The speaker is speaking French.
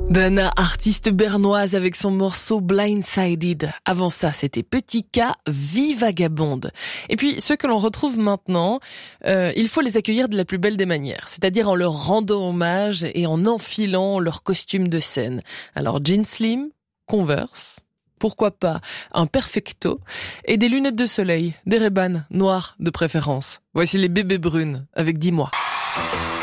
Dana, artiste bernoise avec son morceau Blindsided. Avant ça, c'était Petit K, Vie vagabonde. Et puis, ceux que l'on retrouve maintenant, il faut les accueillir de la plus belle des manières. C'est-à-dire en leur rendant hommage et en enfilant leur costume de scène. Alors, jean slim, Converse, pourquoi pas un perfecto et des lunettes de soleil, des Ray-Ban noires de préférence. Voici les bébés brunes avec Dis-moi.